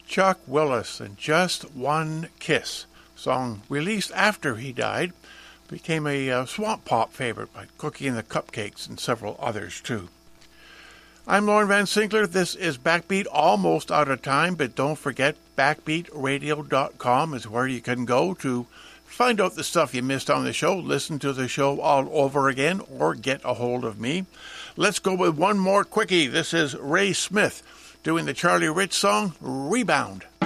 Chuck Willis and Just One Kiss, song released after he died, became a swamp pop favorite by Cookie and the Cupcakes and several others too. I'm Lauren Van Sinkler. This is Backbeat, almost out of time, but don't forget backbeatradio.com is where you can go to find out the stuff you missed on the show, listen to the show all over again, or get a hold of me. Let's go with one more quickie. This is Ray Smith doing the Charlie Rich song, Rebound.